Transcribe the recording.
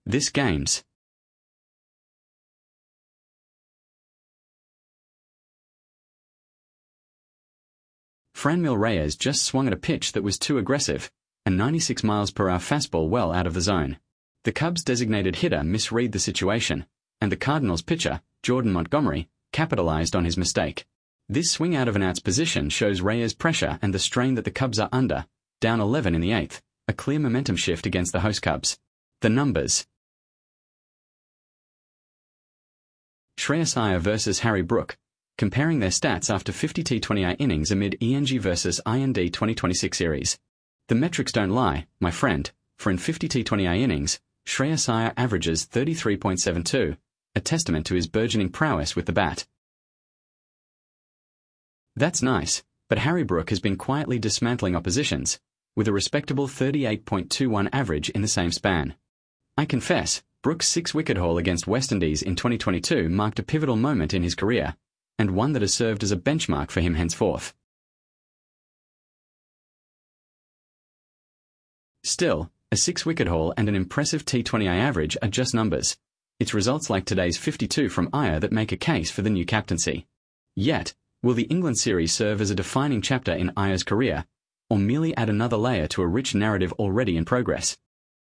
This game's Franmil Reyes just swung at a pitch that was too aggressive, a 96 mph fastball well out of the zone. The Cubs' designated hitter misread the situation, and the Cardinals' pitcher, Jordan Montgomery, capitalized on his mistake. This swing out of an out's position shows Reyes' pressure and the strain that the Cubs are under, down 11 in the 8th, a clear momentum shift against the host Cubs. The numbers. Shreyas Iyer versus Harry Brook, comparing their stats after 50 T20I innings amid ENG versus IND 2026 series. The metrics don't lie, my friend, for in 50 T20I innings, Shreyas Iyer averages 33.72, a testament to his burgeoning prowess with the bat. That's nice, but Harry Brook has been quietly dismantling oppositions, with a respectable 38.21 average in the same span. I confess, Brook's 6-wicket haul against West Indies in 2022 marked a pivotal moment in his career, and one that has served as a benchmark for him henceforth. Still, a 6-wicket haul and an impressive T20I average are just numbers. It's results like today's 52 from Iyer that make a case for the new captaincy. Yet, will the England series serve as a defining chapter in Iyer's career, or merely add another layer to a rich narrative already in progress?